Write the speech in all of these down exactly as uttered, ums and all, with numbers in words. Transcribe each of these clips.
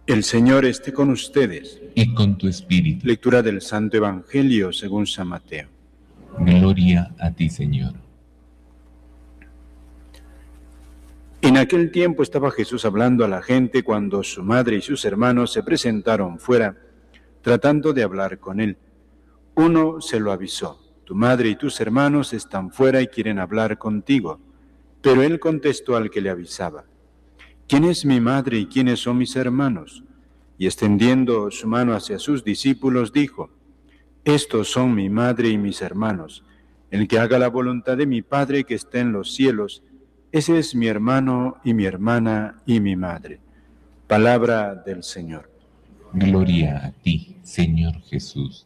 El Señor esté con ustedes. Y con tu espíritu. Lectura del Santo Evangelio según San Mateo. Gloria a ti, Señor. En aquel tiempo estaba Jesús hablando a la gente cuando su madre y sus hermanos se presentaron fuera, tratando de hablar con él. Uno se lo avisó: tu madre y tus hermanos están fuera y quieren hablar contigo. Pero él contestó al que le avisaba: ¿quién es mi madre y quiénes son mis hermanos? Y extendiendo su mano hacia sus discípulos, dijo: estos son mi madre y mis hermanos. El que haga la voluntad de mi Padre que está en los cielos, ese es mi hermano y mi hermana y mi madre. Palabra del Señor. Gloria a ti, Señor Jesús.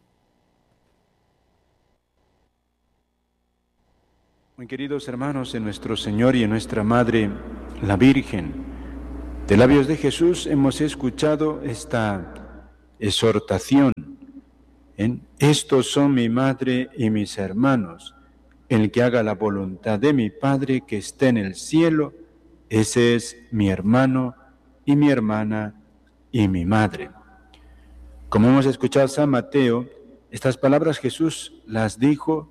Muy queridos hermanos, en nuestro Señor y en nuestra Madre, la Virgen, de labios de Jesús hemos escuchado esta exhortación. En estos son mi madre y mis hermanos. El que haga la voluntad de mi Padre que está en el cielo, ese es mi hermano y mi hermana y mi madre. Como hemos escuchado San Mateo, estas palabras Jesús las dijo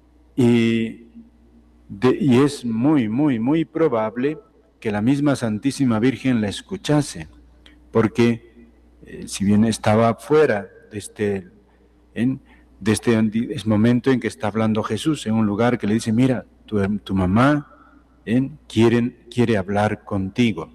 y, de, y es muy, muy, muy probable que la misma Santísima Virgen la escuchase, porque eh, si bien estaba fuera de este, en, de este momento en que está hablando Jesús, en un lugar que le dice: mira, tu, tu mamá en, quieren, quiere hablar contigo.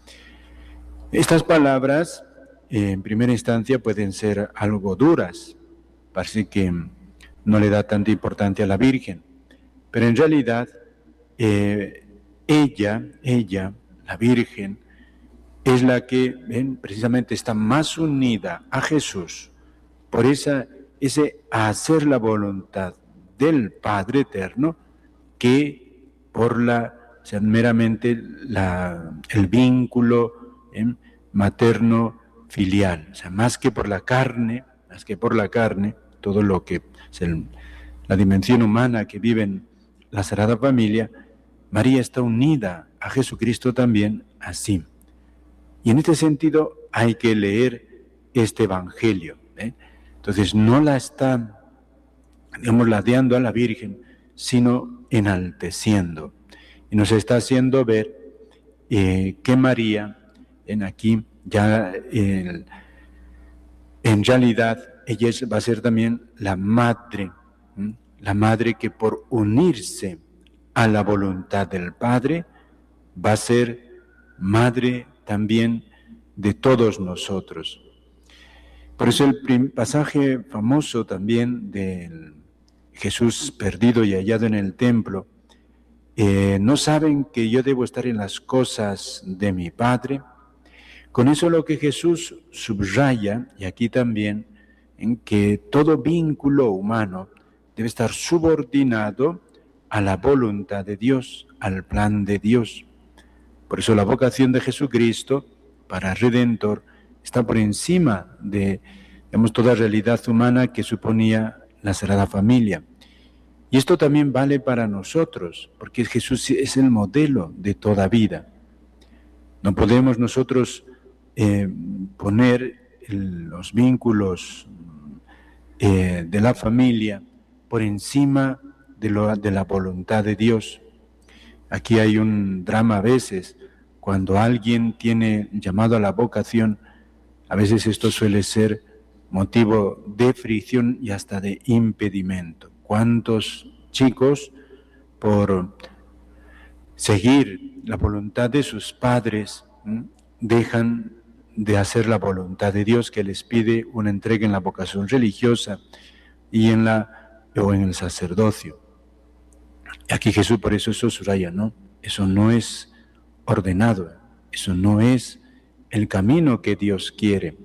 Estas palabras, eh, en primera instancia, pueden ser algo duras, parece que no le da tanta importancia a la Virgen, pero en realidad eh, ella, ella, la Virgen, es la que ven, precisamente está más unida a Jesús por esa, ese hacer la voluntad del Padre Eterno que por la, o sea, meramente la, el vínculo ¿eh? materno-filial, o sea, más que por la carne, más que por la carne, todo lo que es el, la dimensión humana que vive en la Sagrada Familia, María está unida a Jesucristo también así. Y en este sentido hay que leer este Evangelio. ¿eh? Entonces no la está, digamos, ladeando a la Virgen, sino enalteciendo. Y nos está haciendo ver eh, que María, en aquí, ya eh, en realidad, ella es, va a ser también la madre, ¿eh? la madre que por unirse a la voluntad del Padre, va a ser madre también de todos nosotros. Por eso el pasaje famoso también de Jesús perdido y hallado en el templo, eh, ¿no saben que yo debo estar en las cosas de mi Padre? Con eso lo que Jesús subraya, y aquí también, en que todo vínculo humano debe estar subordinado a la voluntad de Dios, al plan de Dios. Por eso la vocación de Jesucristo para Redentor está por encima de, digamos, toda realidad humana que suponía la Sagrada Familia. Y esto también vale para nosotros, porque Jesús es el modelo de toda vida. No podemos nosotros eh, poner el, los vínculos eh, de la familia por encima de, lo, de la voluntad de Dios. Aquí hay un drama a veces, cuando alguien tiene llamado a la vocación, a veces esto suele ser motivo de fricción y hasta de impedimento. ¿Cuántos chicos, por seguir la voluntad de sus padres, ¿m? dejan de hacer la voluntad de Dios que les pide una entrega en la vocación religiosa y en la, o en el sacerdocio? Aquí Jesús por eso eso subraya, ¿no? Eso no es ordenado, eso no es el camino que Dios quiere.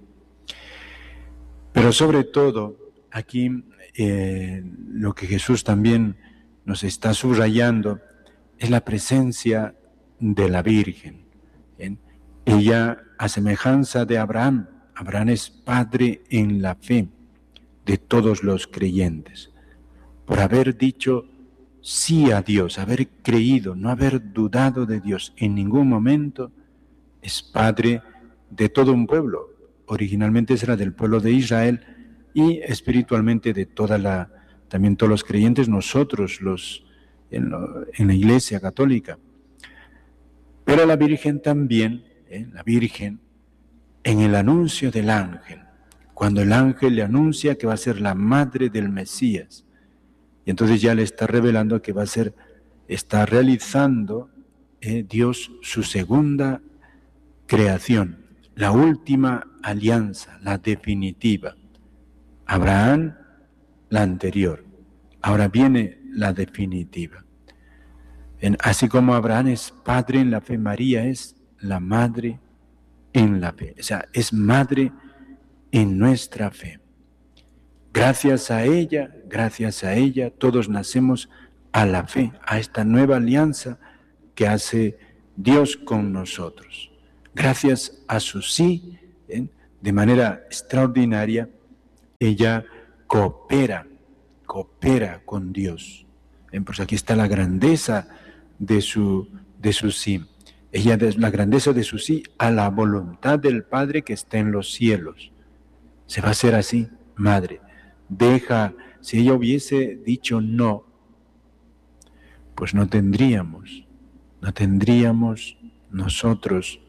Pero sobre todo, aquí eh, lo que Jesús también nos está subrayando es la presencia de la Virgen. ¿bien? Ella, a semejanza de Abraham, Abraham es padre en la fe de todos los creyentes, por haber dicho sí a Dios, haber creído, no haber dudado de Dios en ningún momento, es padre de todo un pueblo, originalmente era del pueblo de Israel y espiritualmente de toda la, también todos los creyentes, nosotros los en, lo, en la Iglesia Católica. Pero la Virgen también, ¿eh? la Virgen, en el anuncio del ángel, cuando el ángel le anuncia que va a ser la madre del Mesías, y entonces ya le está revelando que va a ser, está realizando eh, Dios su segunda creación, la última alianza, la definitiva. Abraham, la anterior. Ahora viene la definitiva. En, así como Abraham es padre en la fe, María es la madre en la fe. O sea, es madre en nuestra fe. Gracias a ella, gracias a ella, todos nacemos a la fe, a esta nueva alianza que hace Dios con nosotros. Gracias a su sí, ¿eh? de manera extraordinaria, ella coopera, coopera con Dios. ¿Eh? Pues aquí está la grandeza de su, de su sí. Ella es la grandeza de su sí a la voluntad del Padre que está en los cielos. Se va a hacer así, madre. Deja, si ella hubiese dicho no, pues no tendríamos, no tendríamos nosotros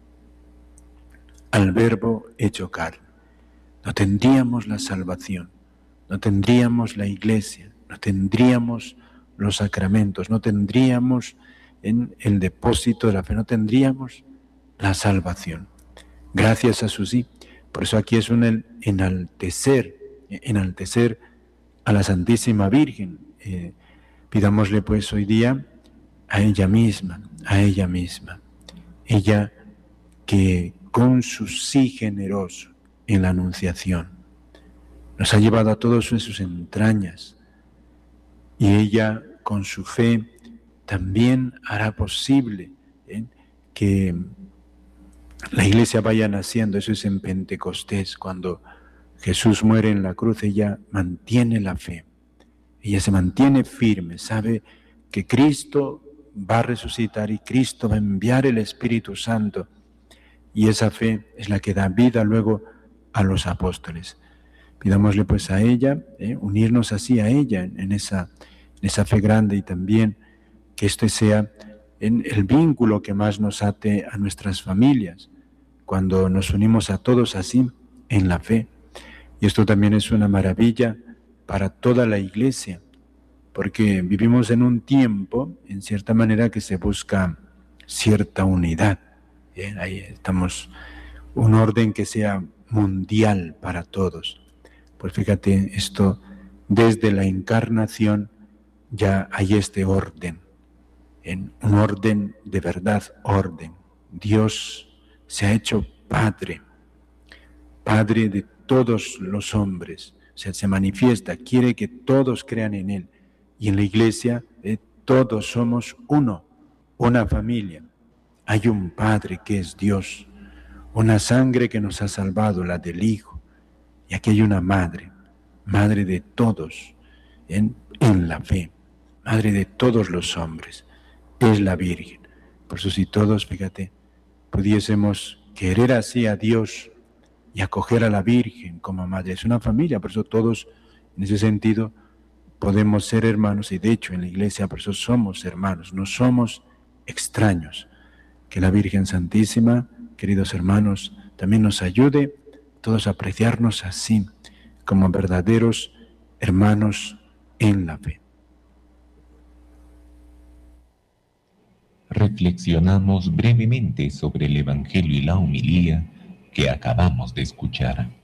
al Verbo hecho carne. No tendríamos la salvación, no tendríamos la iglesia, no tendríamos los sacramentos, no tendríamos en el depósito de la fe, no tendríamos la salvación. Gracias a su sí. Por eso aquí es un enaltecer, enaltecer a la Santísima Virgen. Eh, pidámosle pues hoy día a ella misma, a ella misma. Ella que con su sí generoso en la Anunciación nos ha llevado a todos en sus entrañas, y ella con su fe también hará posible ¿eh? que la Iglesia vaya naciendo. Eso es en Pentecostés, cuando Jesús muere en la cruz, ella mantiene la fe, ella se mantiene firme, sabe que Cristo va a resucitar y Cristo va a enviar el Espíritu Santo, y esa fe es la que da vida luego a los apóstoles. Pidámosle pues a ella, eh, unirnos así a ella en, en, esa, en esa fe grande, y también que este sea en el vínculo que más nos ate a nuestras familias, cuando nos unimos a todos así en la fe. Y esto también es una maravilla para toda la Iglesia, porque vivimos en un tiempo, en cierta manera, que se busca cierta unidad. Bien, ahí estamos, un orden que sea mundial para todos. Pues fíjate, esto desde la encarnación ya hay este orden, en un orden de verdad, orden. Dios se ha hecho Padre, Padre de todos los hombres. O sea, se manifiesta, quiere que todos crean en Él. Y en la Iglesia eh, todos somos uno, una familia. Hay un Padre que es Dios, una sangre que nos ha salvado, la del Hijo. Y aquí hay una Madre, Madre de todos en, en la fe, Madre de todos los hombres. Es la Virgen. Por eso si todos, fíjate, pudiésemos querer así a Dios y acoger a la Virgen como Madre, es una familia. Por eso todos, en ese sentido, podemos ser hermanos, y de hecho en la Iglesia por eso somos hermanos, no somos extraños. Que la Virgen Santísima, queridos hermanos, también nos ayude todos a apreciarnos así, como verdaderos hermanos en la fe. Reflexionamos brevemente sobre el Evangelio y la homilía que acabamos de escuchar.